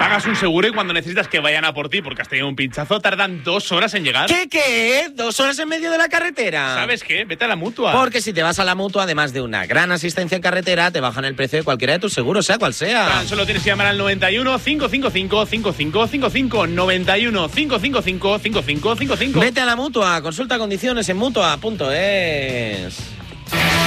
pagas un seguro y cuando necesitas que vayan a por ti porque has tenido un pinchazo, tardan 2 horas en llegar. ¿Qué? 2 horas en medio de la carretera. ¿Sabes qué? Vete a la Mutua. Porque si te vas a la Mutua, además de una gran asistencia en carretera, te bajan el precio de cualquiera de tus seguros, sea cual sea. Tan solo tienes que llamar al 91 555 5555 91 555 5555. Vete a la Mutua, consulta condiciones en Mutua.es.